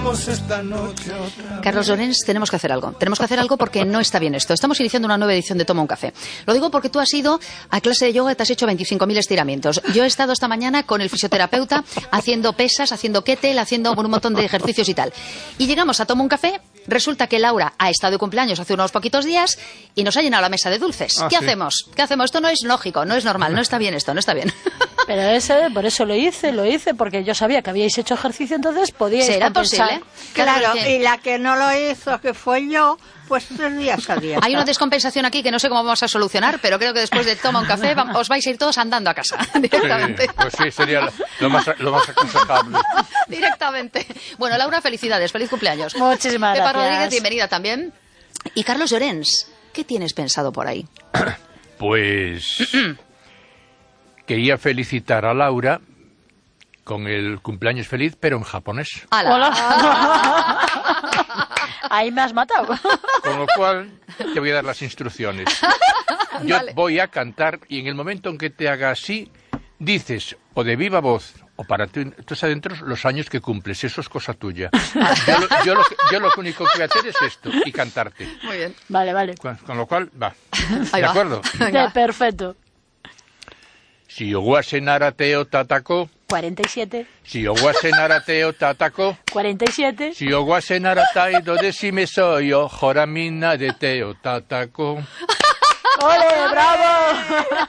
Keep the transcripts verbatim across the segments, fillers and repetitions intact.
Bailemos esta noche otra Carlos Llorens, tenemos que hacer algo. Tenemos que hacer algo porque no está bien esto. Estamos iniciando una nueva edición de Toma un Café. Lo digo porque tú has ido a clase de yoga y te has hecho veinticinco mil estiramientos. Yo he estado esta mañana con el fisioterapeuta haciendo pesas, haciendo kettlebell, haciendo un montón de ejercicios y tal. Y llegamos a Toma un Café, resulta que Laura ha estado de cumpleaños hace unos poquitos días y nos ha llenado la mesa de dulces. Ah, ¿Qué sí. hacemos? ¿Qué hacemos? Esto no es lógico, no es normal, no está bien esto, no está bien. Pero ese, por eso lo hice, lo hice, porque yo sabía que habíais hecho ejercicio, entonces podíais ¿Será compensar. posible? Claro, que- y la que no lo hizo, que fue yo, pues tres días a dieta. Hay una descompensación aquí que no sé cómo vamos a solucionar, pero creo que después de Toma un Café vam- os vais a ir todos andando a casa directamente. Sí, pues sí, sería lo, lo más, lo más aconsejable. Directamente. Bueno, Laura, felicidades, feliz cumpleaños. Muchísimas Pepa gracias. Rodríguez, bienvenida también. Y Carlos Llorens, ¿qué tienes pensado por ahí? Pues quería felicitar a Laura con el cumpleaños feliz, pero en japonés. ¡Hala! Hola. Ahí me has matado. Con lo cual te voy a dar las instrucciones. Yo Vale. voy a cantar y en el momento en que te haga así, dices o de viva voz o para ti, tus adentros los años que cumples. Eso es cosa tuya. Yo lo, yo, lo, yo lo único que voy a hacer es esto y cantarte. Muy bien. Vale, vale. Con, con lo cual, va. Ahí ¿De va. acuerdo? Venga. Sí, perfecto. Si oguase narateo tatako, cuarenta y siete, si oguase narateo tatako, cuarenta y siete. si oguase naratai do decime soy yo, joramina de teo tatako. ¡Ole, bravo!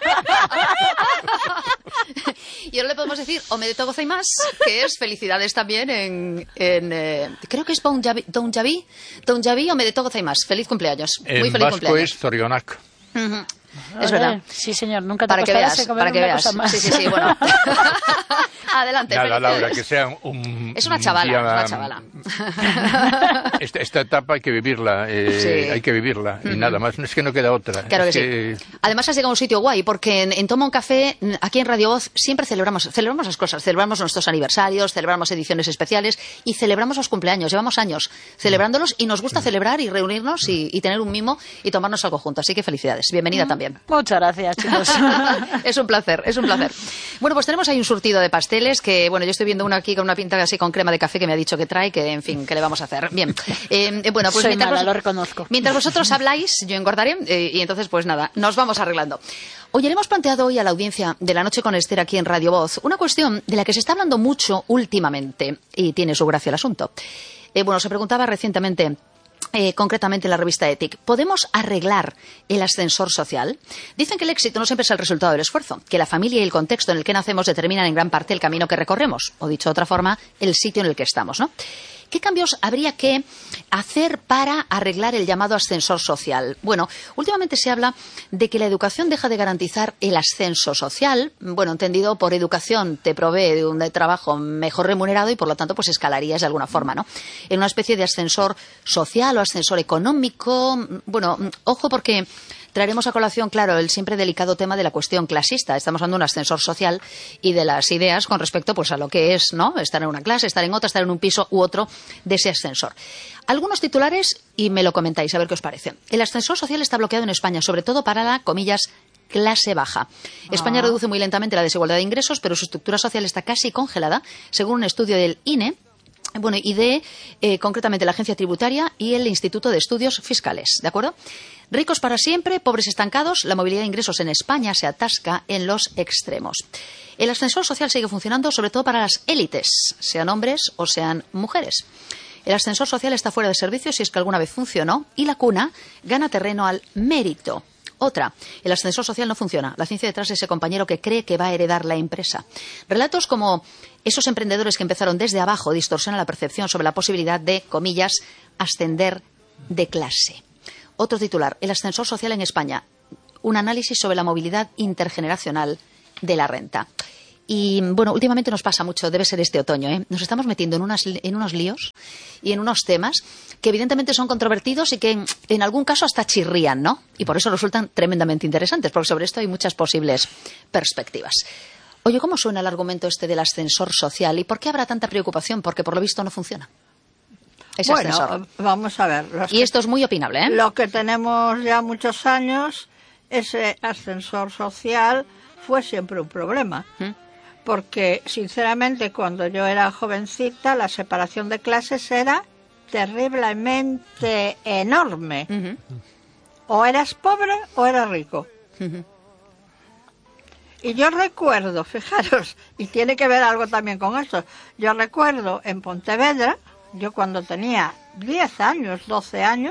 Y ahora le podemos decir Omedeto Gozaimasu, que es felicidades también en... en eh, creo que es Donjabi, Donjabi, Donjabi Omedeto Gozaimasu. Feliz cumpleaños. Muy En feliz vasco cumpleaños. es Zorionak. Ujú. Es Ole, verdad. Sí, señor, nunca te Para que acostarás veas, a comer para que una veas. cosa más. Sí, sí, sí, bueno. Adelante. Nada, felicidades. Laura, que sea un... Es una un chavala, día- es una chavala. Esta, esta etapa hay que vivirla, eh, Sí. hay que vivirla, y nada más, es que no queda otra. Claro es que sí. Además has llegado a un sitio guay, porque en, en Toma un Café, aquí en Radio Voz, siempre celebramos, celebramos las cosas, celebramos nuestros aniversarios, celebramos ediciones especiales y celebramos los cumpleaños. Llevamos años celebrándolos y nos gusta celebrar y reunirnos y, y tener un mimo y tomarnos algo juntos. Así que felicidades. Bienvenida también. Muchas gracias, chicos. Es un placer, es un placer. Bueno, pues tenemos ahí un surtido de pasteles que, bueno, yo estoy viendo uno aquí con una pinta así con crema de café que me ha dicho que trae, que, en fin, ¿qué le vamos a hacer? Bien. Eh, eh, bueno, pues Soy mientras, mala, vos- lo reconozco. mientras vosotros habláis, yo engordaré eh, y entonces, pues nada, nos vamos arreglando. Oye, le hemos planteado hoy a la audiencia de La Noche con Esther aquí en Radio Voz una cuestión de la que se está hablando mucho últimamente y tiene su gracia el asunto. Eh, bueno, se preguntaba recientemente... Eh, concretamente en la revista Ethic, ¿podemos arreglar el ascensor social? Dicen que el éxito no siempre es el resultado del esfuerzo, que la familia y el contexto en el que nacemos determinan en gran parte el camino que recorremos, o dicho de otra forma, el sitio en el que estamos, ¿no? ¿Qué cambios habría que hacer para arreglar el llamado ascensor social? Bueno, últimamente se habla de que la educación deja de garantizar el ascenso social. Bueno, entendido por educación te provee de un trabajo mejor remunerado y por lo tanto pues escalarías de alguna forma, ¿no? En una especie de ascensor social o ascensor económico. Bueno, ojo porque... traeremos a colación, claro, el siempre delicado tema de la cuestión clasista. Estamos hablando de un ascensor social y de las ideas con respecto pues, a lo que es, ¿no? Estar en una clase, estar en otra, estar en un piso u otro de ese ascensor. Algunos titulares y me lo comentáis, a ver qué os parece. El ascensor social está bloqueado en España, sobre todo para la, comillas, clase baja. España Ah. reduce muy lentamente la desigualdad de ingresos, pero su estructura social está casi congelada, según un estudio del I N E. Bueno, y de, eh, concretamente, la Agencia Tributaria y el Instituto de Estudios Fiscales, ¿de acuerdo? Ricos para siempre, pobres estancados, la movilidad de ingresos en España se atasca en los extremos. El ascensor social sigue funcionando sobre todo para las élites, sean hombres o sean mujeres. El ascensor social está fuera de servicio si es que alguna vez funcionó y la cuna gana terreno al mérito. Otra, el ascensor social no funciona. La ciencia detrás de ese compañero que cree que va a heredar la empresa. Relatos como esos emprendedores que empezaron desde abajo distorsionan la percepción sobre la posibilidad de, comillas, ascender de clase. Otro titular, el ascensor social en España. Un análisis sobre la movilidad intergeneracional de la renta. Y bueno, últimamente nos pasa mucho, debe ser este otoño, ¿eh? Nos estamos metiendo en, unas, en unos líos y en unos temas que evidentemente son controvertidos y que en, en algún caso hasta chirrían, ¿no? Y por eso resultan tremendamente interesantes, porque sobre esto hay muchas posibles perspectivas. Oye, ¿cómo suena el argumento este del ascensor social y por qué habrá tanta preocupación? Porque por lo visto no funciona ese Bueno, ascensor. vamos a ver. los Y que- esto es muy opinable, ¿eh? Lo que tenemos ya muchos años, ese ascensor social fue siempre un problema. ¿Mm? porque sinceramente cuando yo era jovencita la separación de clases era terriblemente enorme. Ujú. O eras pobre o eras rico. Ujú. Y yo recuerdo, fijaros, y tiene que ver algo también con esto, yo recuerdo en Pontevedra, yo cuando tenía diez años, doce años,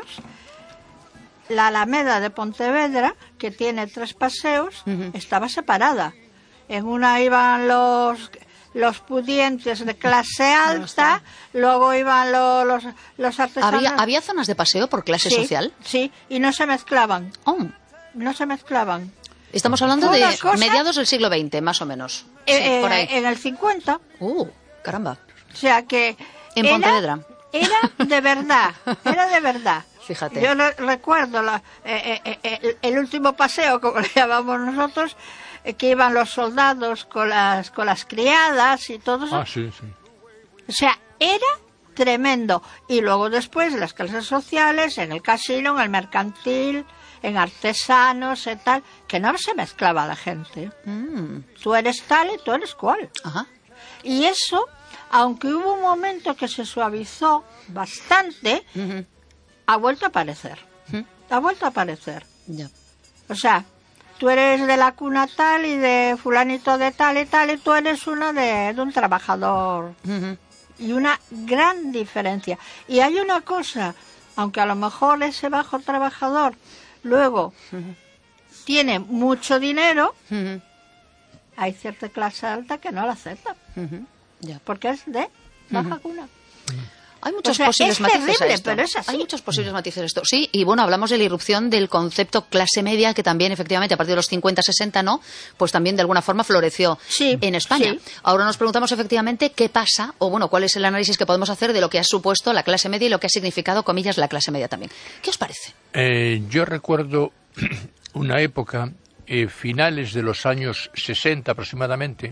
la Alameda de Pontevedra, que tiene tres paseos, Ujú. estaba separada. En una iban los los pudientes de clase alta, luego iban lo- los, los artesanos. ¿Había, ¿Había zonas de paseo por clase Sí, social? sí, y no se mezclaban, Oh, no se mezclaban. estamos hablando Fue de una cosa- mediados del siglo veinte, más o menos. Eh, Sí, por eh, ahí. en el cincuenta, Uh, caramba. o sea que... En era- Pontevedra. Era de verdad, era de verdad. Fíjate. Yo re- recuerdo la, eh, eh, eh, el, el último paseo, como le llamamos nosotros, eh, que iban los soldados con las con las criadas y todo eso. Ah, sí, sí. O sea, era tremendo. Y luego después las clases sociales, en el casino, en el mercantil, en artesanos y tal, que no se mezclaba la gente. Mm, Tú eres tal y tú eres cual. ajá. Y eso, aunque hubo un momento que se suavizó bastante, Ujú. ha vuelto a aparecer. Ujú. Ha vuelto a aparecer. Ya. O sea, tú eres de la cuna tal y de fulanito de tal y tal, y tú eres uno de, de un trabajador. Ujú. Y una gran diferencia. Y hay una cosa, aunque a lo mejor ese bajo trabajador luego tiene mucho dinero, Ujú. hay cierta clase alta que no la acepta, Ujú. Ya. porque es de baja cuna. Hay muchos O sea, posibles es matices a terrible, esto. pero es así. Hay muchos posibles matices a esto. Sí, y bueno, hablamos de la irrupción del concepto clase media, que también, efectivamente, a partir de los cincuenta, sesenta, ¿no? Pues también, de alguna forma, floreció Sí, en España. sí. Ahora nos preguntamos, efectivamente, qué pasa, o bueno, cuál es el análisis que podemos hacer de lo que ha supuesto la clase media y lo que ha significado, comillas, la clase media también. ¿Qué os parece? Eh, yo recuerdo una época, eh, finales de los años sesenta aproximadamente,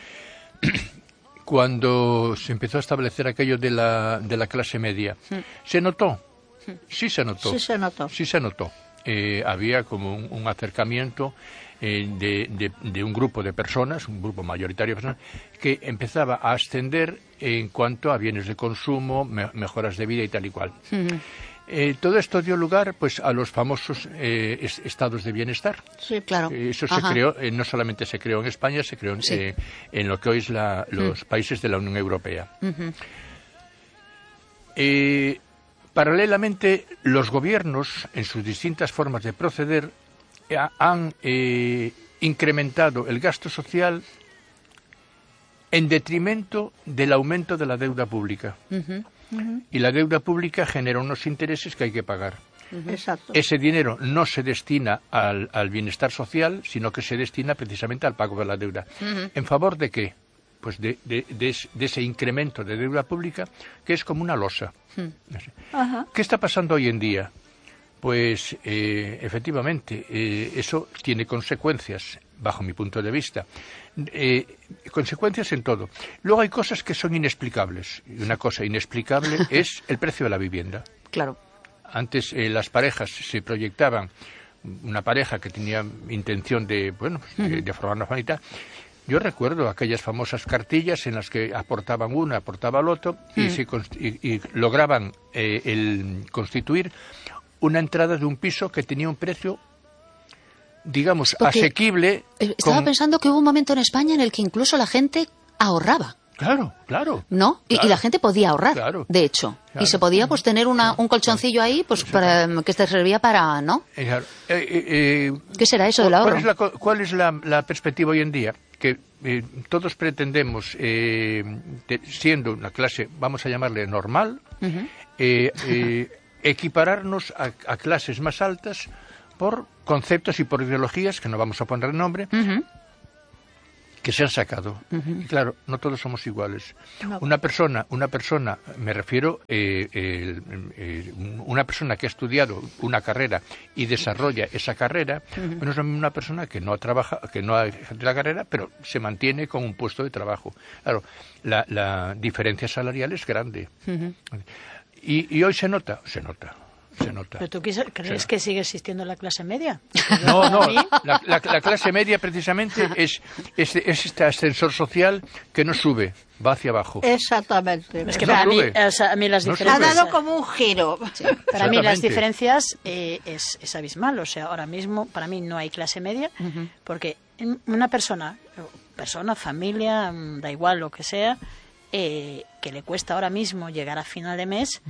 cuando se empezó a establecer aquello de la, de la clase media. ¿Se notó? Sí se notó. Sí se notó. Sí se notó. Eh, había como un, un acercamiento eh, de, de- de un grupo de personas, un grupo mayoritario de personas, que empezaba a ascender en cuanto a bienes de consumo, me- mejoras de vida y tal y cual. Eh, todo esto dio lugar pues a los famosos eh, es- estados de bienestar. Sí, Claro. Eh, Eso se Ajá. creó, eh, no solamente se creó en España, se creó en, Sí. eh, en lo que hoy es la- los países de la Unión Europea. Ujú. Eh, paralelamente, los gobiernos, en sus distintas formas de proceder, eh, han eh, incrementado el gasto social en detrimento del aumento de la deuda pública. Ujú. Y la deuda pública genera unos intereses que hay que pagar. exacto. Ese dinero no se destina al, al bienestar social, sino que se destina precisamente al pago de la deuda. ¿En favor de qué? Pues de, de- de es- de ese incremento de deuda pública, que es como una losa. Ajá. ¿Qué está pasando hoy en día? Pues eh, efectivamente, eh, eso tiene consecuencias, bajo mi punto de vista. Eh, consecuencias en todo. Luego hay cosas que son inexplicables. Y una cosa inexplicable es el precio de la vivienda. Claro. Antes eh, las parejas se proyectaban, una pareja que tenía intención de, bueno, pues, de, de formar una familia. Yo recuerdo aquellas famosas cartillas en las que aportaban una, aportaba el otro, y, se const- y- y lograban eh, el constituir una entrada de un piso que tenía un precio, digamos, Porque, asequible. Eh, Estaba con- pensando que hubo un momento en España en el que incluso la gente ahorraba. Claro, claro. ¿No? Y, y Claro. la gente podía ahorrar, Claro. de hecho. Claro. Y se podía pues tener una, un colchoncillo ahí pues para que te servía para, ¿no? Eh, claro. Eh, eh, eh, ¿Qué será eso del ¿Cuál ahorro? es la, co- cuál es la, la perspectiva hoy en día? Que eh, todos pretendemos, eh, de- siendo una clase, vamos a llamarle normal, Ujú. eh, eh, equipararnos a, a clases más altas por conceptos y por ideologías, que no vamos a poner nombre, Ujú. que se han sacado. Y claro, no todos somos iguales. No. Una persona, una persona, me refiero, eh, el- eh, una persona que ha estudiado una carrera y desarrolla esa carrera, no es lo mismo una persona que no trabaja, que no ha ejercido la carrera, pero se mantiene con un puesto de trabajo. Claro, la, la diferencia salarial es grande. Ujú. Y, y hoy se nota, se nota. se nota. ¿Pero tú quis- crees O sea, que sigue existiendo la clase media? No, no, Para mí, la, la- la clase media precisamente es, es, es este ascensor social que no sube, va hacia abajo. Exactamente. Es que No para mí, sube. o sea, a mí las No ha diferencias... dado como un giro. Para mí las Exactamente. diferencias eh, es, es abismal. O sea, ahora mismo para mí no hay clase media porque una persona, persona, familia, mm, da igual lo que sea, eh, que le cuesta ahora mismo llegar a final de mes,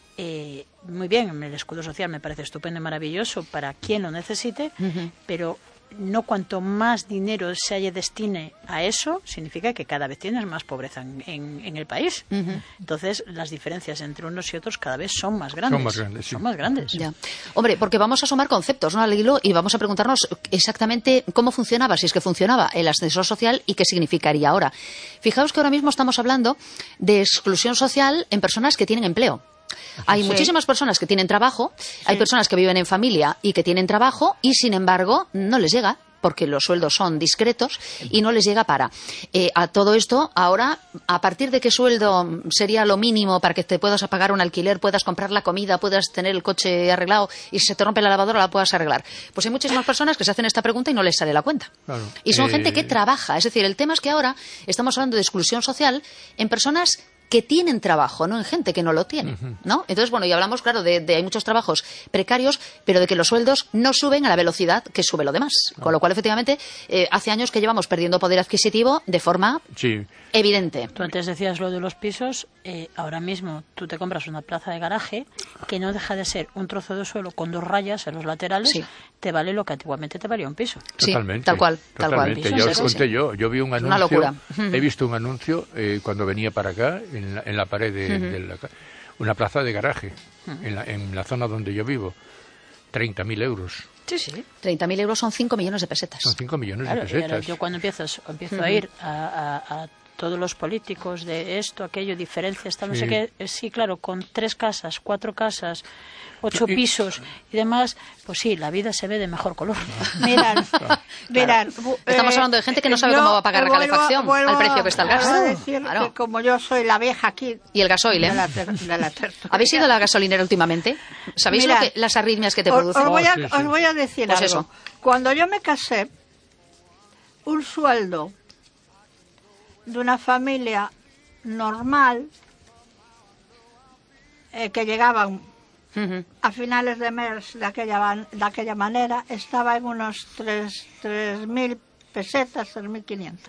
eh, muy bien, el escudo social me parece estupendo y maravilloso para quien lo necesite, pero no cuanto más dinero se haya destine a eso, significa que cada vez tienes más pobreza en, en- en el país. Entonces, las diferencias entre unos y otros cada vez son más grandes. Son más grandes, sí. Son más grandes. Ya. Hombre, porque vamos a sumar conceptos, ¿no? Al hilo, y vamos a preguntarnos exactamente cómo funcionaba, si es que funcionaba el ascensor social y qué significaría ahora. Fijaos que ahora mismo estamos hablando de exclusión social en personas que tienen empleo. Hay Sí. muchísimas personas que tienen trabajo, hay personas que viven en familia y que tienen trabajo y, sin embargo, no les llega porque los sueldos son discretos y no les llega para. Eh, a todo esto, ahora, ¿a partir de qué sueldo sería lo mínimo para que te puedas pagar un alquiler, puedas comprar la comida, puedas tener el coche arreglado y si se te rompe la lavadora la puedas arreglar? Pues hay muchísimas personas que se hacen esta pregunta y no les sale la cuenta. Claro. Y son Eh, gente que trabaja. Es decir, el tema es que ahora estamos hablando de exclusión social en personas que tienen trabajo, no en gente que no lo tiene, ¿no? Entonces, bueno, y hablamos, claro, de, de hay muchos trabajos precarios, pero de que los sueldos no suben a la velocidad que sube lo demás. Con lo cual, efectivamente, eh, hace años que llevamos perdiendo poder adquisitivo de forma Sí, evidente. Tú antes decías lo de los pisos, eh, ahora mismo tú te compras una plaza de garaje que no deja de ser un trozo de suelo con dos rayas en los laterales, Sí. te vale lo que antiguamente te valía un piso. Sí, totalmente. tal cual, tal cual. totalmente. Pisos, Ya sí, os sí, conté sí. yo, yo vi un Es anuncio, una locura. he visto un anuncio eh, cuando venía para acá, en la, en la pared de, de la ca- una plaza de garaje, en, la, en la zona donde yo vivo, treinta mil euros, Sí, sí. treinta mil euros son cinco millones de pesetas. son cinco millones Claro, de y ahora pesetas. yo cuando empiezas, empiezo a ir a, a- a todos los políticos de esto, aquello, diferencias, tal, no Sí. sé qué, eh, sí, claro, con tres casas, cuatro casas, ocho Y- pisos y demás, pues sí, la vida se ve de mejor color. Mirad, mirad. bu- Estamos eh, hablando de gente que no sabe yo cómo va a pagar la vuelvo- calefacción vuelvo al precio que está el gas. a decir Claro. que como yo soy la vieja aquí Y el gasoil, ¿eh? de la, ter- de la tertulia. ¿Habéis ido a la gasolinera últimamente? ¿Sabéis Mirad, lo que, las arritmias que te os, producen? os voy a, Oh, sí, sí. os voy a decir Pues algo. eso. Cuando yo me casé, un sueldo de una familia normal eh, que llegaban Ujú. a finales de mes de aquella, van- de aquella manera estaba en unos tres mil pesetas, tres mil quinientas.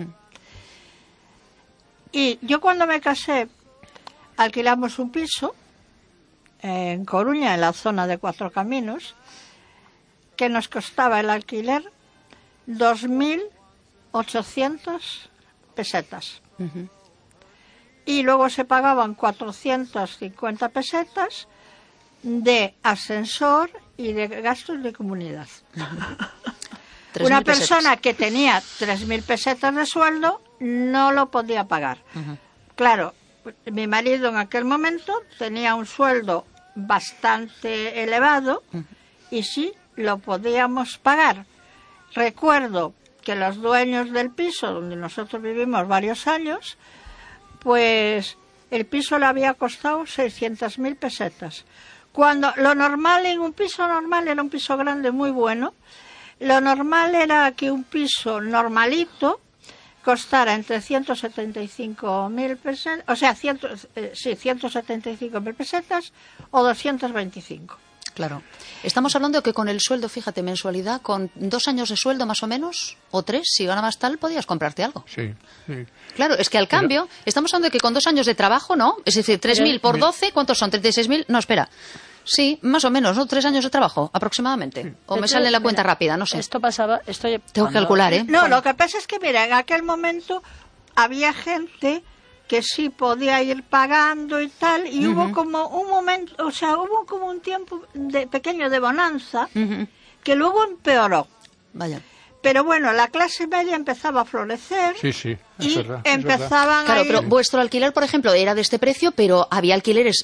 Y yo cuando me casé alquilamos un piso en Coruña, en la zona de Cuatro Caminos, que nos costaba el alquiler dos mil ochocientas pesetas. Y luego se pagaban cuatrocientas cincuenta pesetas de ascensor y de gastos de comunidad. Tres Una mil pesetas. persona que tenía tres mil pesetas de sueldo no lo podía pagar. Claro, mi marido en aquel momento tenía un sueldo bastante elevado y sí lo podíamos pagar. Recuerdo que los dueños del piso donde nosotros vivimos varios años, pues el piso le había costado seiscientas mil pesetas. Cuando lo normal en un piso normal era un piso grande muy bueno, lo normal era que un piso normalito costara entre ciento setenta y cinco mil pesetas, o sea, cien, eh, sí, ciento setenta y cinco mil pesetas o doscientos veinticinco. Claro. Estamos hablando de que con el sueldo, fíjate, mensualidad, con dos años de sueldo más o menos, o tres, si ganabas tal, podías comprarte algo. Sí, sí. Claro, es que al cambio, estamos hablando de que con dos años de trabajo, ¿no? Es decir, tres mil por doce, ¿cuántos son? ¿treinta y seis mil? No, espera. Sí, más o menos, ¿no? Tres años de trabajo, aproximadamente. O me sale la cuenta Mira, rápida, no sé. Esto pasaba, esto Tengo que cuando- calcular, ¿eh? No, lo que pasa es que, mira, en aquel momento había gente que sí podía ir pagando y tal, y hubo como un momento, o sea, hubo como un tiempo de pequeño de bonanza Ujú. que luego empeoró. Vaya. Pero bueno, la clase media empezaba a florecer Sí, sí, es y verdad, es verdad. empezaban Claro, a ir... pero vuestro alquiler, por ejemplo, era de este precio, pero había alquileres mm,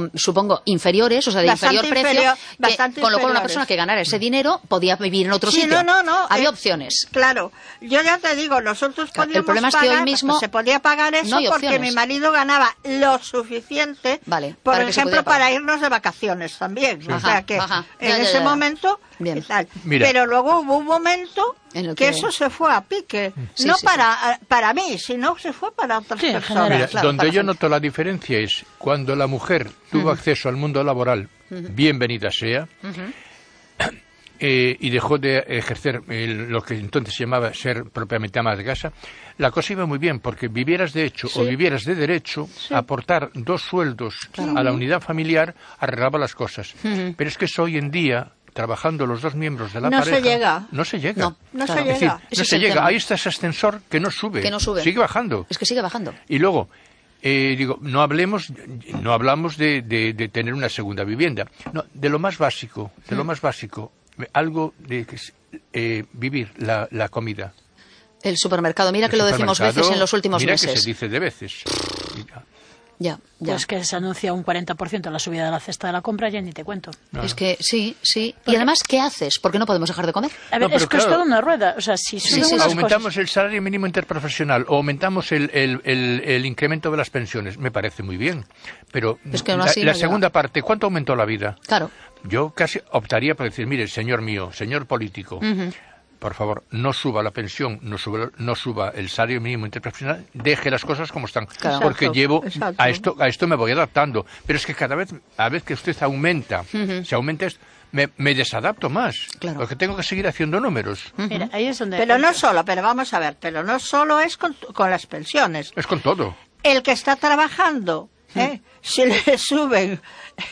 supongo, inferiores, o sea, de Bastante inferior precio, inferior, que- bastante con lo cual una inferiores. persona que ganara ese dinero podía vivir en otro Sí, sitio. no, no, no. Había eh, opciones. Claro. Yo ya te digo, nosotros Claro, el podíamos problema es que hoy pagar, mismo se podía pagar eso no hay porque opciones. mi marido ganaba lo suficiente, Vale, por para que se ejemplo, pudiera pagar. para irnos de vacaciones también. O Ajá, sea que ajá. en Ya, ya, ese ya, ya. momento Bien. y tal. Mira. Pero luego hubo un momento En el que... que- eso se fue a pique. Sí, no sí, para, para mí, sino se fue para otras Sí, en personas. general. Mira, claro, donde para yo gente. noto la diferencia es cuando la mujer tuvo acceso al mundo laboral, bienvenida sea, eh, y dejó de ejercer el- lo que entonces se llamaba ser propiamente ama de casa, la cosa iba muy bien, porque vivieras de hecho o vivieras de derecho, aportar dos sueldos a la unidad familiar arreglaba las cosas. Pero es que eso hoy en día, trabajando los dos miembros de la No se pareja, llega. no se llega. No, No claro. se Es decir, llega. Ese no es se el llega. tema. Ahí está ese ascensor que no sube, Que no sube. sigue bajando. Es que sigue bajando. Y luego, eh, digo, no hablemos, no hablamos de, de- de tener una segunda vivienda, no, de lo más básico, de lo más básico, algo de que es, eh, vivir la, la comida. El supermercado, mira El que lo decimos supermercado, veces en los últimos mira meses. que se dice de veces. Mira, Ya, ya. Pues que se anuncia un cuarenta por ciento la subida de la cesta de la compra, ya ni te cuento. Es que sí, sí. Y además, ¿qué haces? Porque no podemos dejar de comer. A ver, No, pero es que es claro. toda una rueda. O sea, si Sí, suben sí, unas aumentamos cosas... el salario mínimo interprofesional o aumentamos el, el- el- el incremento de las pensiones, me parece muy bien. Pero Es que aún la, así la no segunda llega. parte, ¿cuánto aumentó la vida? Claro. Yo casi optaría por decir, mire, señor mío, señor político, por favor, no suba la pensión, no suba, no suba el salario mínimo interprofesional, deje las cosas como están, Claro. porque Exacto, llevo exacto. a esto, a esto me voy adaptando. Pero es que cada vez, a vez que usted aumenta, se aumenta esto, me, me desadapto más, Claro. porque tengo que seguir haciendo números. Mira, ahí es donde... Pero no solo, pero vamos a ver, pero no solo es con, con las pensiones. Es con todo. El que está trabajando, ¿eh? Si le suben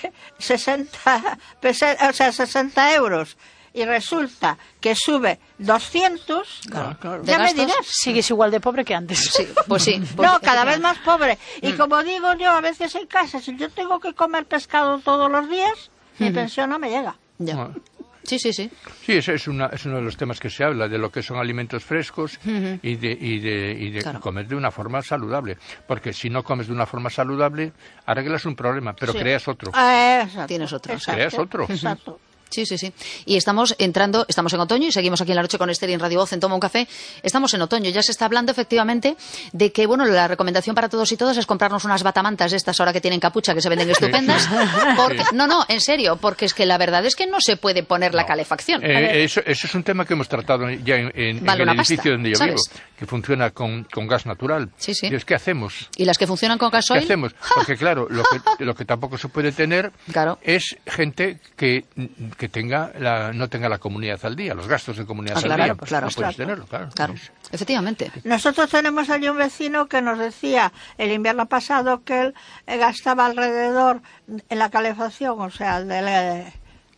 sesenta, pese- o sea, sesenta euros y resulta que sube doscientos, Claro. ya De me gastos, dirás. Sigues igual de pobre que antes. Sí, pues sí. No, cada vez más pobre. Y como digo yo, a veces en casa, si yo tengo que comer pescado todos los días, mi pensión no me llega. Ya. Sí, sí, sí. Sí, ese es, una, es uno de los temas que se habla, de lo que son alimentos frescos y de, y de, y de Claro. comer de una forma saludable. Porque si no comes de una forma saludable, arreglas un problema, pero Sí. creas otro. Ah, exacto, Tienes otro. exacto, Creas otro. Exacto. Sí, sí, sí. Y estamos entrando, estamos en otoño y seguimos aquí en la noche con Esther y en Radio Voz en Toma un Café. Estamos en otoño. Ya se está hablando efectivamente de que, bueno, la recomendación para todos y todas es comprarnos unas batamantas de estas ahora que tienen capucha que se venden estupendas. Porque, no, no, en serio, porque es que la verdad es que no se puede poner la calefacción. Eh, eso, eso es un tema que hemos tratado ya en, en- Vale en el una pasta, edificio donde yo ¿sabes? vivo, que funciona con, con gas natural. Sí, sí. Y es, ¿qué hacemos? Y las que funcionan con ¿Qué gasoil. hacemos? Porque claro, lo que, lo que tampoco se puede tener Claro. es gente que, que tenga la, no tenga la comunidad al día, los gastos de comunidad Ah, al claro, día. pues claro. No puedes Claro. tenerlo, claro. Claro, efectivamente. Nosotros tenemos allí un vecino que nos decía el invierno pasado que él eh, gastaba alrededor en la calefacción, o sea, del, eh,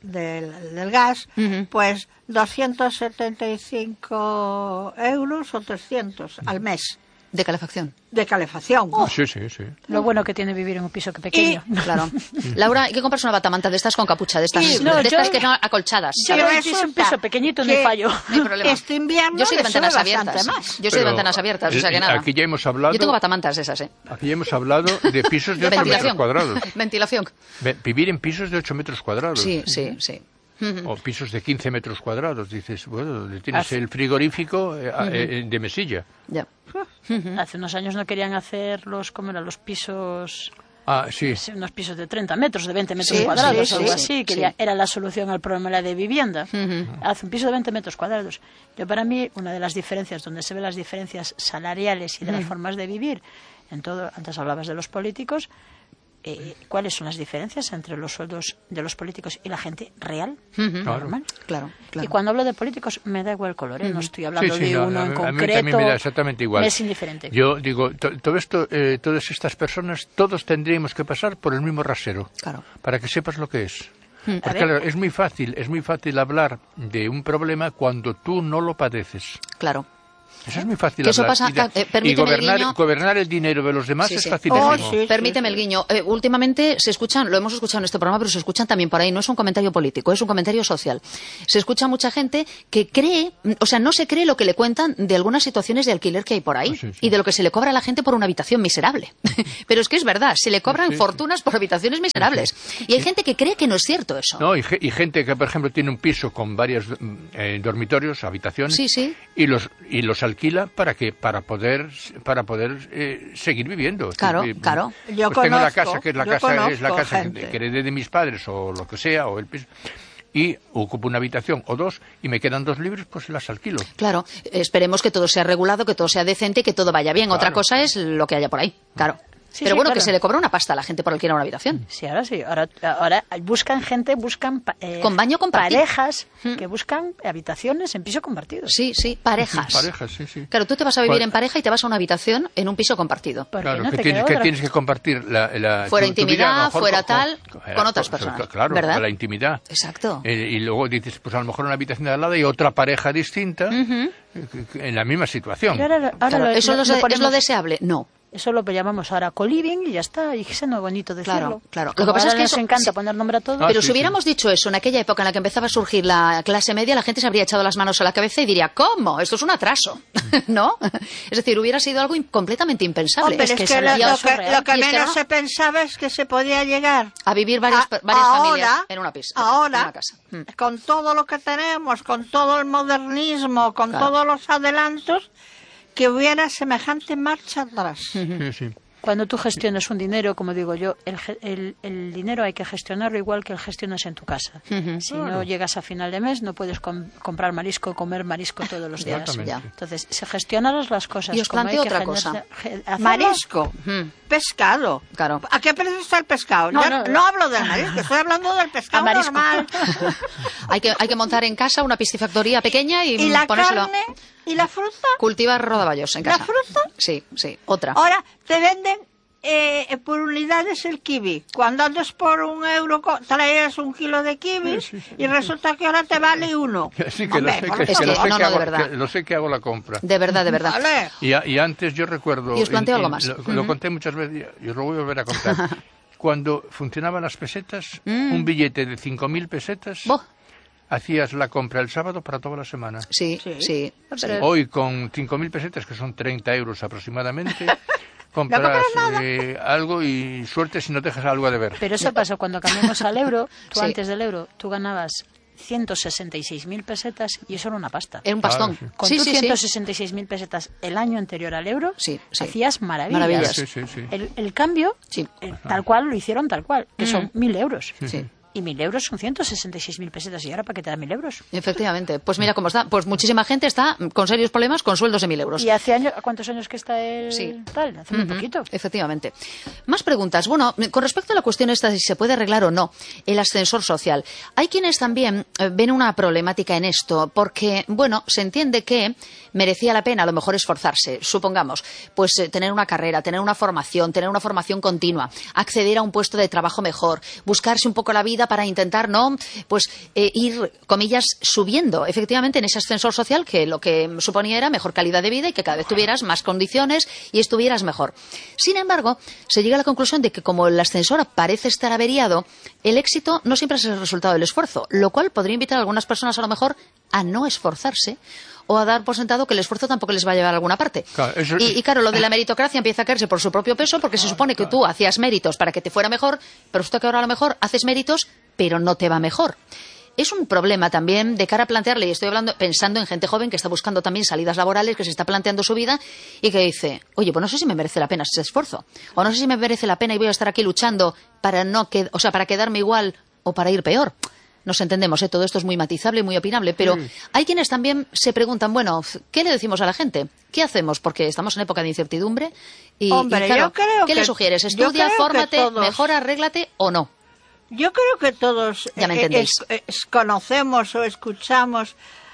del, del gas, Ujú. pues doscientos setenta y cinco euros o trescientos al mes De calefacción. de calefacción. Sí, sí, sí. Lo bueno que tiene vivir en un piso que pequeño. Claro. Laura, hay que comprarse una batamanta de estas con capucha, de estas, Sí, de no, estas yo- que son acolchadas. Sí, ¿sabes? Yo resulta es un piso pequeñito, no que hay fallo. No hay problema. Este invierno Yo soy de le sube ventanas bastante abiertas. más. Yo soy de Pero, ventanas abiertas, o sea que eh, nada. Aquí ya hemos hablado, Yo tengo batamantas de esas, ¿eh? aquí ya hemos hablado de pisos de De ocho metros ventilación. cuadrados. Ventilación. Ve- Vivir en pisos de ocho metros cuadrados. Sí, sí, sí. O pisos de quince metros cuadrados. Dices, bueno, le tienes Hace- el frigorífico eh, a- eh, de mesilla. Ya. Hace unos años no querían hacer los, ¿cómo eran? Los pisos, Ah, sí. sí, unos pisos de treinta metros, de veinte metros Sí, cuadrados, sí, algo sí, así. sí. Quería, era la solución al problema de vivienda. Hace un piso de veinte metros cuadrados. Yo, para mí, una de las diferencias, donde se ven las diferencias salariales y de las formas de vivir, en todo, antes hablabas de los políticos, eh, ¿cuáles son las diferencias entre los sueldos de los políticos y la gente real? Normal. Claro, claro. Y cuando hablo de políticos, me da igual el color, ¿eh? No estoy hablando Sí, sí, de no, uno a en mí- a mí concreto. también me da exactamente igual. Me es indiferente. Yo digo, to- todo esto, eh, todas estas personas, todos tendríamos que pasar por el mismo rasero. Claro. Para que sepas lo que es. A Porque ver. claro, es muy fácil, es muy fácil hablar de un problema cuando tú no lo padeces. Claro. Eso es muy fácil Que eso hablar. pasa, y, de, eh, y permíteme el gobernar, guiño. gobernar el dinero de los demás Sí, es sí. facilísimo. Oh, sí. Permíteme el guiño. Eh, últimamente se escuchan, lo hemos escuchado en este programa, pero se escuchan también por ahí. No es un comentario político, es un comentario social. Se escucha mucha gente que cree, o sea, no se cree lo que le cuentan de algunas situaciones de alquiler que hay por ahí Sí, sí. y de lo que se le cobra a la gente por una habitación miserable. Pero es que es verdad, se le cobran Sí, sí. fortunas por habitaciones miserables. Y hay gente que cree que no es cierto eso. No, y, ge- y gente que, por ejemplo, tiene un piso con varios mm, eh, dormitorios, habitaciones, Sí, sí. y los y los alquila para que para poder para poder eh, seguir viviendo. Claro, Eh, claro. Yo pues tengo la conozco, casa que es la yo casa es la conozco casa gente. que, que heredé de mis padres o lo que sea o el piso y ocupo una habitación o dos y me quedan dos libres, pues las alquilo. Claro, esperemos que todo sea regulado, que todo sea decente y que todo vaya bien. Otra Claro. cosa es lo que haya por ahí, claro. Sí, Pero sí, bueno, claro. que se le cobra una pasta a la gente por alquilar una habitación. Sí, ahora sí. Ahora, ahora buscan gente, buscan pa- eh, Con baño compartido. parejas que buscan habitaciones en piso compartido. Sí, sí, parejas. Parejas, sí, sí. Claro, tú te vas a vivir ¿Cuál? en pareja y te vas a una habitación en un piso compartido. Porque Claro, no que, te tienes, queda que otra. tienes que compartir la, la- Fuera tu- tu vida, intimidad, a lo mejor, fuera con- tal, con- con otras con- personas, Claro, ¿verdad? con la intimidad. Exacto. Eh, y luego dices, pues a lo mejor una habitación de al lado y otra pareja distinta eh, que- que- en la misma situación. Pero ahora- ahora Claro, lo- ¿eso lo- lo- lo es lo ponemos- deseable? No. Eso lo llamamos ahora co-living y ya está. Y es muy bonito decirlo. Claro, claro. Lo Como que pasa es ahora que nos eso- encanta sí. poner nombre a todo. Ah, Pero sí, si hubiéramos dicho eso en aquella época en la que empezaba a surgir la clase media, la gente se habría echado las manos a la cabeza y diría, ¿cómo? Esto es un atraso, ¿no? Es decir, hubiera sido algo in- completamente impensable. Hombre, es que, se lo, veía lo eso que, real. lo que Y es que menos no. se pensaba es que se podía llegar A vivir varias, a- varias ahora, familias en una pista, en ahora, una casa. Mm. con todo lo que tenemos, con todo el modernismo, con Claro. todos los adelantos, que hubiera semejante marcha atrás. Sí, sí. Cuando tú gestionas un dinero, como digo yo, el, ge- el, el dinero hay que gestionarlo igual que el gestionas en tu casa. Ujú. Si no llegas a final de mes, no puedes com- comprar marisco, comer marisco todos los días. Exactamente. Ya. Entonces, se gestionarás las cosas. Y os como hay planteo que otra generar- cosa. ge- hacerlo. Marisco, Mm. pescado. Claro. ¿A qué precio está el pescado? No, Yo no, no, no. hablo del marisco, estoy hablando del pescado A marisco. normal. Hay que, hay que montar en casa una piscifactoría pequeña y, ¿Y la ponérselo. carne? ¿Y la fruta? Cultivar rodaballos en ¿La casa. fruta? Sí, sí. Otra. Ahora te venden eh, por unidades el kiwi. Cuando antes por un euro co- traes un kilo de kiwi y resulta que ahora te vale uno. Sí, que, Hombre, lo, sé, por que, Es que lo que- sé no, que no, de hago, verdad. que lo sé que hago la compra. De verdad, de verdad. Vale. Y, a- y antes yo recuerdo... Y os planteo en- algo en- más. Lo, lo conté muchas veces y os lo voy a volver a contar. Cuando funcionaban las pesetas, un billete de cinco mil pesetas, Buh. hacías la compra el sábado para toda la semana. Sí, sí. sí. Hoy con cinco mil pesetas, que son treinta euros aproximadamente, compras eh, algo y suerte si no dejas algo a deber. Pero eso pasó cuando cambiamos al euro. Tú Sí. antes del euro, tú ganabas ciento sesenta y seis mil pesetas y eso era una pasta. Era un pastón. Claro, sí. Con sí, tus sí, sí. ciento sesenta y seis mil pesetas el año anterior al euro, Sí, sí. hacías maravillas. Maravillas. Sí, sí, sí. El, el cambio, Sí. eh, tal cual, lo hicieron tal cual, que son mil euros. Sí. Y mil euros son ciento sesenta y seis mil pesetas. ¿Y ahora para qué te dan mil euros? Efectivamente. Pues mira cómo está. Pues muchísima gente está con serios problemas con sueldos de mil euros. ¿Y hace años, cuántos años que está el Sí. tal? Hace muy Ujú, poquito. Efectivamente. Más preguntas. Bueno, con respecto a la cuestión esta de si se puede arreglar o no el ascensor social, hay quienes también eh, ven una problemática en esto, porque, bueno, se entiende que merecía la pena a lo mejor esforzarse, supongamos, pues eh, tener una carrera, tener una formación, tener una formación continua, acceder a un puesto de trabajo mejor, buscarse un poco la vida para intentar, ¿no? Pues eh, ir, comillas, subiendo efectivamente en ese ascensor social que lo que suponía era mejor calidad de vida y que cada vez tuvieras más condiciones y estuvieras mejor. Sin embargo, se llega a la conclusión de que como el ascensor parece estar averiado, el éxito no siempre es el resultado del esfuerzo, lo cual podría invitar a algunas personas a lo mejor a no esforzarse o a dar por sentado que el esfuerzo tampoco les va a llevar a alguna parte. Claro, eso- y, y claro, lo de la meritocracia empieza a caerse por su propio peso porque se supone que tú hacías méritos para que te fuera mejor, pero resulta que ahora a lo mejor haces méritos, pero no te va mejor. Es un problema también de cara a plantearle, y estoy hablando, pensando en gente joven que está buscando también salidas laborales, que se está planteando su vida y que dice, oye, pues no sé si me merece la pena ese esfuerzo, o no sé si me merece la pena y voy a estar aquí luchando para no que, o sea, para quedarme igual o para ir peor. Nos entendemos, ¿eh? Todo esto es muy matizable y muy opinable, pero hay quienes también se preguntan, bueno, ¿qué le decimos a la gente? ¿Qué hacemos? Porque estamos en época de incertidumbre y, Hombre, y claro, yo creo ¿qué que- le sugieres? yo ¿Estudia, creo que fórmate, todos- mejora, arréglate o no? Yo creo que todos Ya me eh, entendéis. es- es- conocemos o escuchamos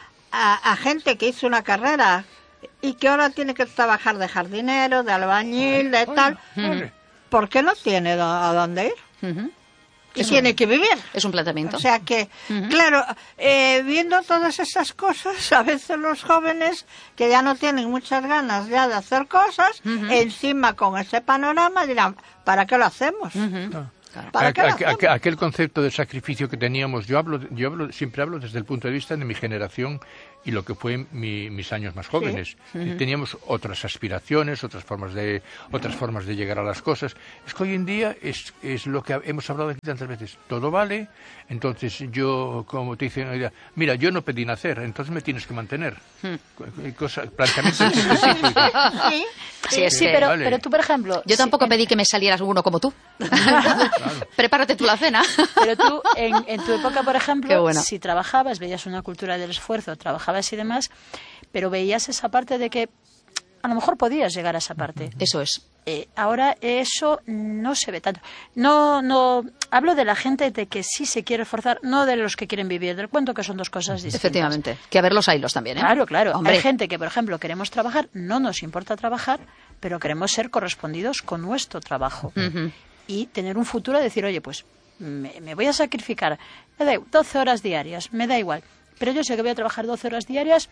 a, a gente que hizo una carrera y que ahora tiene que trabajar de jardinero, de albañil, de tal. ¿Por qué no tiene do- a dónde ir? Ujú. y tiene que vivir. Es un planteamiento. O sea que, uh-huh. claro, eh, viendo todas esas cosas, a veces los jóvenes que ya no tienen muchas ganas ya de hacer cosas, uh-huh. encima con ese panorama dirán, ¿para qué lo hacemos? Uh-huh. No. Claro. ¿Para qué lo aquel, hacemos? aquel concepto de sacrificio que teníamos, yo hablo, yo hablo, siempre hablo desde el punto de vista de mi generación y lo que fue mi, mis años más jóvenes. Sí. Uh-huh. Teníamos otras aspiraciones, otras formas de otras formas de llegar a las cosas. Es que hoy en día es, es lo que hemos hablado aquí tantas veces. Todo vale, entonces yo, como te dicen, mira, yo no pedí nacer, entonces me tienes que mantener. Hmm. Cosa, planteamientos de este tipo. Sí, sí, es sí que, pero, vale. pero tú, por ejemplo... Yo tampoco sí, pedí que me salieras uno como tú. Claro. Prepárate tú la cena. Pero tú, en, en tu época, por ejemplo, bueno. si trabajabas, veías una cultura del esfuerzo, trabajabas y demás, pero veías esa parte de que a lo mejor podías llegar a esa parte. Eso es. Eh, ahora eso no se ve tanto. No, no, hablo de la gente de que sí se quiere esforzar, no de los que quieren vivir del cuento, que son dos cosas distintas. Efectivamente. Que a ver los hilos también, ¿eh? Claro, claro. Hombre. Hay gente que, por ejemplo, queremos trabajar, no nos importa trabajar, pero queremos ser correspondidos con nuestro trabajo. Uh-huh. Y tener un futuro, decir, oye, pues me, me voy a sacrificar, me da doce horas diarias, me da igual, pero yo sé que voy a trabajar doce horas diarias,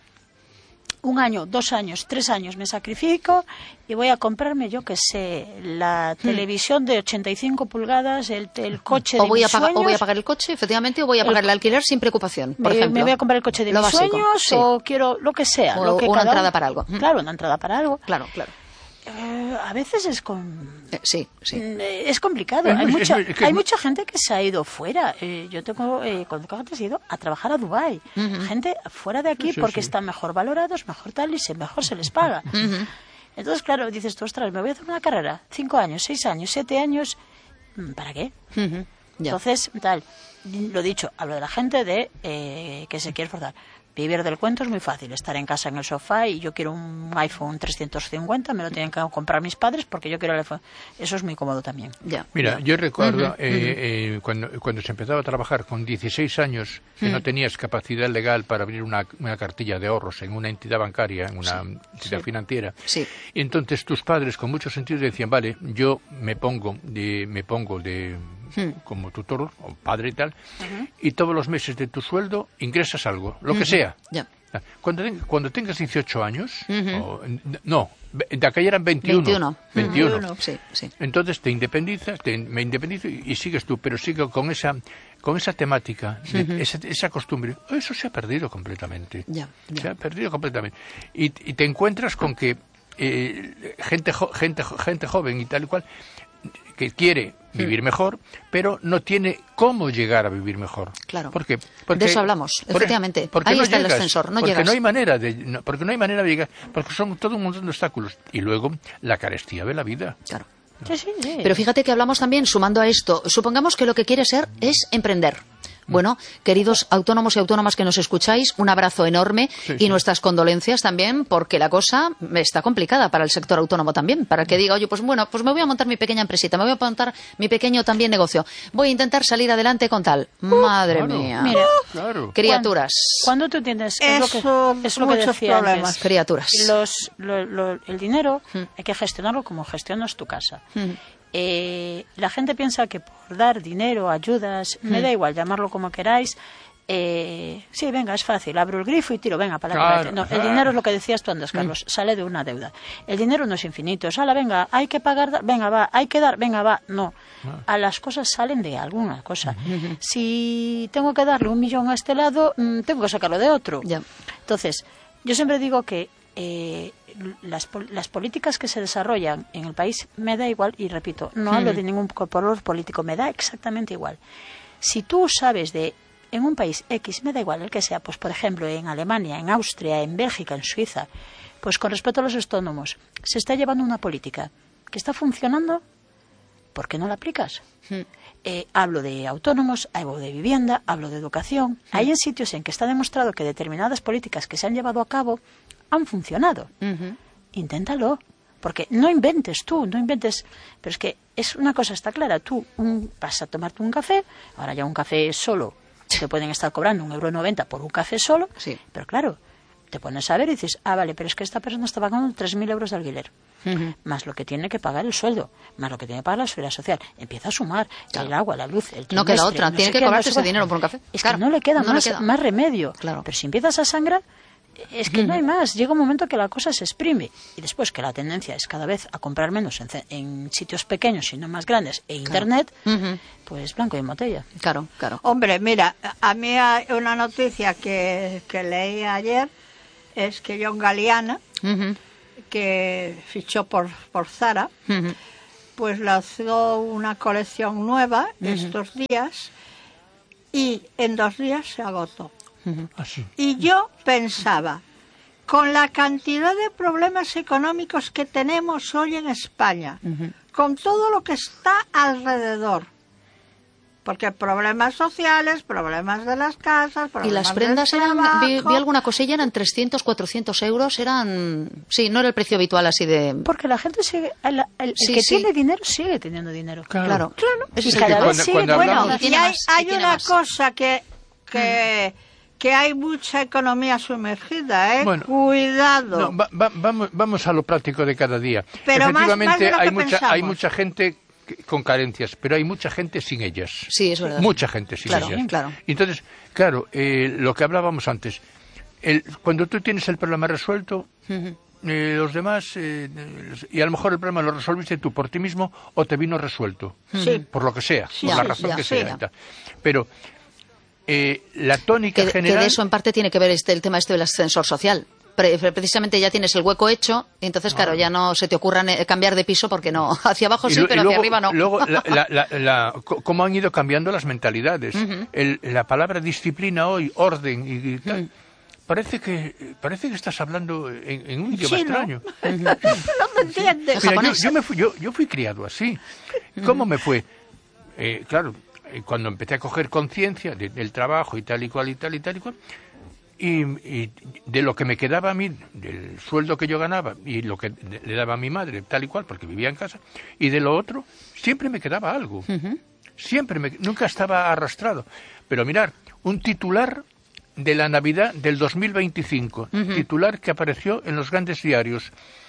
un año, dos años, tres años me sacrifico y voy a comprarme, yo que sé, la hmm. televisión de ochenta y cinco pulgadas, el, el coche o de voy mis a pagar, sueños. O voy a pagar el coche, efectivamente, o voy a pagar el, el alquiler sin preocupación, por me, ejemplo. Me voy a comprar el coche de lo mis básico, sueños sí. o quiero lo que sea. O lo que una cada entrada uno, para algo. Claro, una entrada para algo. Claro, claro. Eh, a veces es con eh, sí, sí. Eh, es complicado. Es hay muy, mucha es muy, es que hay es muy... mucha gente que se ha ido fuera. Eh, yo tengo eh, conozco gente que se ha ido a trabajar a Dubái. Uh-huh. Gente fuera de aquí sí, sí, porque sí. están mejor valorados, mejor tal y se mejor se les paga. Uh-huh. Entonces, claro, dices tú, ostras, me voy a hacer una carrera, cinco años, seis años, siete años, ¿para qué? Uh-huh. Entonces, tal, lo dicho, hablo de la gente de eh, que se quiere esforzar. Vivir del cuento es muy fácil, estar en casa en el sofá y yo quiero un iPhone trescientos cincuenta, me lo tienen que comprar mis padres porque yo quiero el iPhone. Eso es muy cómodo también. Ya, Mira, ya. yo recuerdo uh-huh, eh, uh-huh. Eh, cuando, cuando se empezaba a trabajar con dieciséis años, que uh-huh. no tenías capacidad legal para abrir una, una cartilla de ahorros en una entidad bancaria, en una sí, entidad sí. financiera. Sí. Y entonces tus padres, con mucho sentido, decían, vale, yo me pongo de... Me pongo de como tutor o padre y tal, uh-huh. y todos los meses de tu sueldo ingresas algo, lo uh-huh. que sea. Yeah. Cuando, ten, cuando tengas dieciocho años, uh-huh. o, no, de acá ya eran veintiuno. veintiuno. veintiuno. veintiuno. Sí, sí. Entonces te independizas, te, me independizo y, y sigues tú, pero sigo con esa con esa temática, de, uh-huh. esa, esa costumbre. Eso se ha perdido completamente. Yeah, yeah. Se ha perdido completamente. Y, y te encuentras con que eh, gente, jo, gente, gente joven y tal y cual que quiere vivir mejor, pero no tiene cómo llegar a vivir mejor. Claro. ¿Por qué? Porque, de eso hablamos, efectivamente. Ahí no está llegas, el ascensor, no porque llegas. no hay manera de, no, porque no hay manera de llegar, porque son todo un montón de obstáculos. Y luego la carestía de la vida. Claro. Sí, sí, sí. Pero fíjate que hablamos también, sumando a esto, supongamos que lo que quiere ser es emprender. Bueno, queridos autónomos y autónomas que nos escucháis, un abrazo enorme sí, y sí. nuestras condolencias también, porque la cosa está complicada para el sector autónomo también, para el que diga, oye, pues bueno, pues me voy a montar mi pequeña empresita, me voy a montar mi pequeño también negocio, voy a intentar salir adelante con tal. Uh, Madre claro, mía. Mira, claro. Criaturas. Cuando tú tienes es Eso, lo que, es lo que decía problemas. antes. Criaturas. Los, lo, lo, el dinero hmm. hay que gestionarlo como gestionas tu casa. Hmm. Eh, la gente piensa que por dar dinero, ayudas, hmm. me da igual llamarlo como queráis. Eh, sí, venga, es fácil, abro el grifo y tiro, venga, para claro, no, claro. El dinero es lo que decías tú antes, Carlos, mm. sale de una deuda. El dinero no es infinito, sale, venga, hay que pagar, venga, va, hay que dar, venga, va, no. no. A las cosas salen de alguna cosa. Mm-hmm. Si tengo que darle un millón a este lado, mmm, tengo que sacarlo de otro. Yeah. Entonces, yo siempre digo que eh, las, las políticas que se desarrollan en el país, me da igual, y repito, no mm. hablo de ningún color político, me da exactamente igual. Si tú sabes de en un país X, me da igual el que sea, pues por ejemplo en Alemania, en Austria, en Bélgica, en Suiza, pues con respecto a los autónomos, se está llevando una política que está funcionando, ¿por qué no la aplicas? Hmm. Eh, hablo de autónomos, hablo de vivienda, hablo de educación. Hmm. Hay en sitios en que está demostrado que determinadas políticas que se han llevado a cabo han funcionado. Uh-huh. Inténtalo. Porque no inventes tú, no inventes... Pero es que es una cosa está clara. Tú un, vas a tomarte un café, ahora ya un café solo, te pueden estar cobrando un euro noventa por un café solo, sí. pero claro, te pones a ver y dices, ah, vale, pero es que esta persona está pagando tres mil euros de alquiler, uh-huh. más lo que tiene que pagar el sueldo, más lo que tiene que pagar la seguridad social. Empieza a sumar claro. el agua, la luz, el trimestre. No queda otra, no tiene que cobrarse ese dinero por un café. Es claro. que no le queda, no más, le queda más remedio. Claro. Pero si empiezas a sangrar, es que uh-huh. no hay más. Llega un momento que la cosa se exprime. Y después que la tendencia es cada vez a comprar menos en, en sitios pequeños y no más grandes, e Internet, claro. uh-huh. pues blanco y en botella. Claro, claro. Hombre, mira, a mí hay una noticia que, que leí ayer, es que John Galliano, uh-huh. que fichó por, por Zara, uh-huh. pues lanzó una colección nueva uh-huh. estos días y en dos días se agotó. Uh-huh. Así. Y yo pensaba, con la cantidad de problemas económicos que tenemos hoy en España, uh-huh. con todo lo que está alrededor, porque problemas sociales, problemas de las casas, problemas y las prendas del eran, trabajo. vi, vi alguna cosilla, eran trescientos, cuatrocientos euros, eran, sí, no era el precio habitual así de... Porque la gente sigue, el, el, el sí, que sí. tiene dinero sigue teniendo dinero. Claro, claro. claro. Y Es cada vez cuando, sigue, cuando Bueno, hablamos... y hay, más, hay y una más. cosa que, que, mm. que hay mucha economía sumergida, ¿eh? Bueno, Cuidado. No, va, va, vamos, vamos a lo práctico de cada día. Pero Efectivamente, más, más de lo hay, que mucha, pensamos. hay mucha gente con carencias, pero hay mucha gente sin ellas. Sí, es verdad. Mucha gente sin claro, ellas. Claro. Entonces, claro, eh, lo que hablábamos antes, el, cuando tú tienes el problema resuelto, uh-huh. eh, los demás, eh, y a lo mejor el problema lo resolviste tú por ti mismo o te vino resuelto, sí. por lo que sea, sí, por sí, la razón sí, que sí, sea. Pero eh, la tónica que, general... que de eso en parte tiene que ver este, el tema este del ascensor social. Pre- precisamente ya tienes el hueco hecho, y entonces, claro, ya no se te ocurra cambiar de piso porque no. Hacia abajo sí, lo, pero luego, hacia arriba no. Luego, la, la, la, la, cómo han ido cambiando las mentalidades. Uh-huh. El, la palabra disciplina hoy, orden y, y tal, uh-huh. parece que parece que estás hablando en, en un idioma sí, extraño. ¿no? No te entiendes. Mira, yo, yo, me fui, yo, yo fui criado así. ¿Cómo uh-huh. me fue? Eh, claro, cuando empecé a coger conciencia de, del trabajo y tal y cual y tal y tal y cual, Y, y de lo que me quedaba a mí, del sueldo que yo ganaba y lo que le daba a mi madre, tal y cual, porque vivía en casa, y de lo otro, siempre me quedaba algo. Uh-huh. Siempre, me, nunca estaba arrastrado. Pero mirar, un titular de la Navidad del dos mil veinticinco, uh-huh. titular que apareció en los grandes diarios.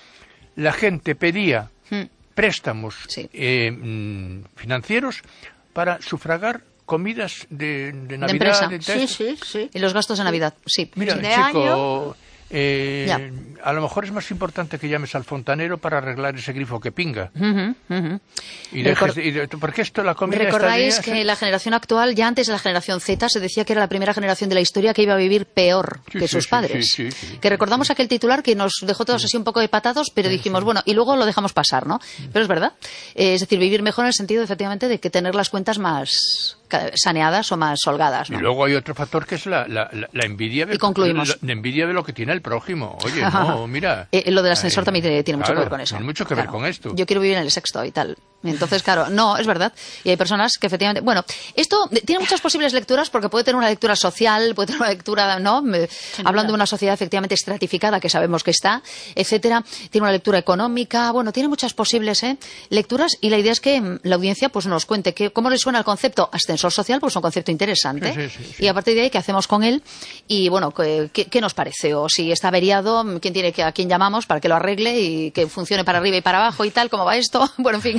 La gente pedía uh-huh. préstamos sí. eh, financieros para sufragar comidas de, de Navidad. De de sí, sí, sí. Y los gastos de Navidad, sí. Mira, de chico, eh, a lo mejor es más importante que llames al fontanero para arreglar ese grifo que pinga. Uh-huh, uh-huh. Y dejes, y de, porque esto, la comida ¿Recordáis está que la generación actual, ya antes de la generación Z, se decía que era la primera generación de la historia que iba a vivir peor sí, que sí, sus sí, padres? Sí, sí, sí, que recordamos sí. aquel titular que nos dejó todos así un poco de patados, pero sí, dijimos, sí. bueno, y luego lo dejamos pasar, ¿no? Pero es verdad. Eh, es decir, vivir mejor en el sentido, efectivamente, de que tener las cuentas más saneadas o más holgadas, ¿no? Y luego hay otro factor que es la, la, la, la envidia de, y concluimos. La, la envidia de lo que tiene el prójimo. Oye, no, mira. Eh, lo del ascensor eh, también tiene, tiene mucho claro, que ver con eso. Tiene mucho que claro. ver con esto. Yo quiero vivir en el sexto y tal. Entonces, claro, no, es verdad. Y hay personas que efectivamente... Bueno, esto tiene muchas posibles lecturas porque puede tener una lectura social, puede tener una lectura, ¿no? Sí, hablando de una sociedad efectivamente estratificada, que sabemos que está, etcétera. Tiene una lectura económica, bueno, tiene muchas posibles ¿eh? lecturas, y la idea es que la audiencia pues nos cuente que, cómo le suena el concepto ascensor social, pues es un concepto interesante. Sí, sí, sí, sí. Y a partir de ahí, ¿qué hacemos con él? Y bueno, ¿qué, qué nos parece? O si está averiado, ¿quién tiene que, a quién llamamos para que lo arregle y que funcione para arriba y para abajo y tal? ¿Cómo va esto? Bueno, en fin...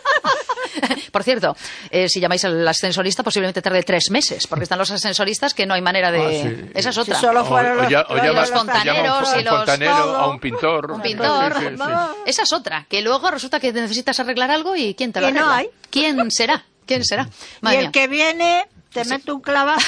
Por cierto, eh, si llamáis al ascensorista posiblemente tarde tres meses, porque están los ascensoristas que no hay manera de... Ah, sí. Esa es otra. Si solo fueron los, o, ya, o llama, los fontaneros un, y los... fontanero, todo. a un pintor. Un pintor. Sí, sí, sí. Esa es otra, que luego resulta que necesitas arreglar algo y ¿quién te lo Y no arregla? hay. ¿Quién será? ¿Quién será? Madre y el mía. que viene... Te mete un clavazo.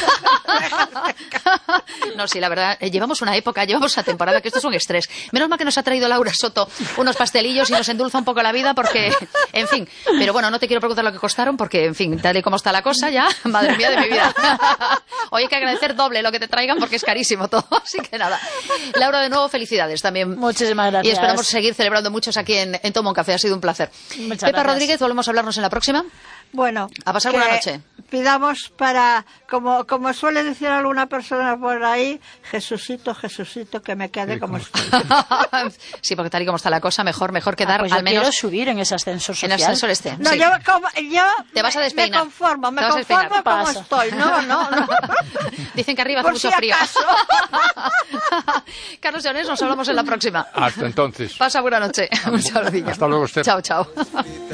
No, sí, la verdad, eh, llevamos una época, llevamos una temporada que esto es un estrés. Menos mal que nos ha traído Laura Soto unos pastelillos y nos endulza un poco la vida porque, en fin, pero bueno, no te quiero preguntar lo que costaron porque, en fin, tal y como está la cosa ya, madre mía de mi vida. Hoy hay que agradecer doble lo que te traigan porque es carísimo todo, así que nada. Laura, de nuevo, felicidades también. Muchísimas gracias. Y esperamos seguir celebrando muchos aquí en, en Toma un Café, ha sido un placer. Muchas Pepa gracias. Rodríguez, volvemos a hablarnos en la próxima. Bueno, a pasar que buena noche. Pidamos para para, como, como suele decir alguna persona por ahí, Jesucito, Jesucito, que me quede Sí, como como estoy. Sí, porque tal y como está la cosa, mejor, mejor quedar Ah, pues al yo menos quiero subir en ese ascensor en social. el ascensor este. No, sí. yo, como, yo Te vas a me- despeinar. me conformo, me Te vas a despeinar. conformo como Pasa. estoy. No, no, no. Dicen que arriba hace Por mucho si frío. acaso. Carlos Llanes, nos hablamos en la próxima. Hasta entonces. Pasa buena noche. Un saludillo. Hasta luego, Esther. Chao, chao.